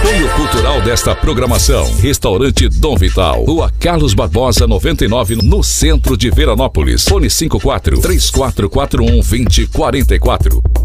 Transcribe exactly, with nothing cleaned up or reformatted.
Apoio cultural desta programação: Restaurante Dom Vital, Rua Carlos Barbosa noventa e nove, no centro de Veranópolis. Fone cinco quatro, três quatro quatro um, dois zero quatro quatro.